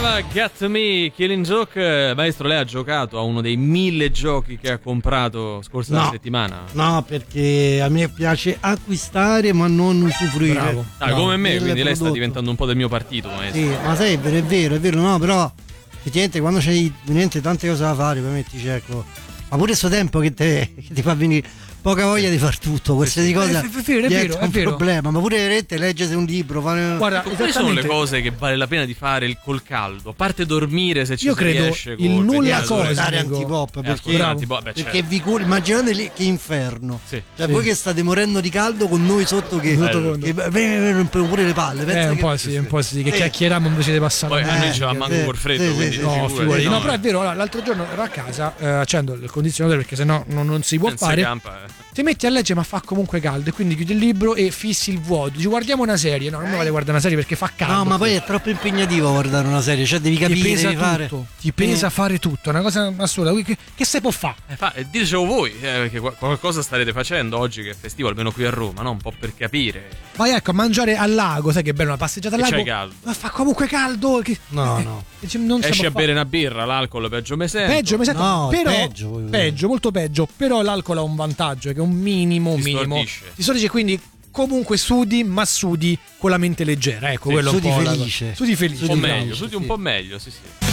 chiamava Get Me Killing Joke. Maestro, lei ha giocato a uno dei 1000 giochi che ha comprato scorsa settimana? No, perché a me piace acquistare ma non usufruire. Bravo. Come me, quindi lei sta diventando un po' del mio partito, maestro. Sì, ma sai, è vero, no, però effettivamente quando c'hai tante cose da fare, poi mettici, ecco, ma pure questo tempo che ti fa venire poca voglia di far tutto, qualsiasi cosa è vero, un problema, ma pure veramente leggere un libro, guarda, quali sono le cose che vale la pena di fare col caldo? A parte dormire, se ci io si credo riesce, il nulla cosa dare antipop, perché vi curi, immaginate lì che inferno, voi che state morendo di caldo con noi sotto che pure le palle, un po' sì, che chiacchieriamo invece di passare. Poi noi ci manco col freddo, quindi no, figurati. No, però è vero, l'altro giorno ero a casa accendo il condizionatore perché sennò non si può fare. Ti metti a leggere ma fa comunque caldo e quindi chiudi il libro e fissi il vuoto, ci guardiamo una serie. No, non mi vale guardare una serie perché fa caldo. No, ma poi è troppo impegnativo guardare una serie, cioè devi capire, devi fare. Ti pesa fare tutto, è una cosa assurda. Che se può fare? Dicevo voi, perché qualcosa starete facendo oggi che è festivo, almeno qui a Roma, no? Un po' per capire. Vai ecco a mangiare al lago, sai che bello, una passeggiata al lago. C'è caldo. Ma fa comunque caldo. No. Non esci a bere una birra, l'alcol peggio mi sento. No, però peggio, molto peggio. Però l'alcol ha un vantaggio, che è un minimo. Ti stordisce, quindi comunque sudi, ma sudi con la mente leggera. Ecco, quello sudi un po' felice. Sudi felice. Un po' meglio, sudi un po' meglio, sì.